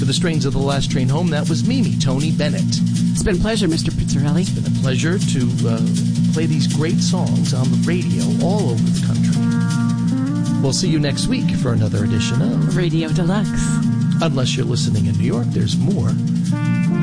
To the strains of The Last Train Home, that was me, Tony Bennett. It's been a pleasure, Mr. Pizzarelli. It's been a pleasure to play these great songs on the radio all over the country. We'll see you next week for another edition of Radio Deluxe. Unless you're listening in New York, there's more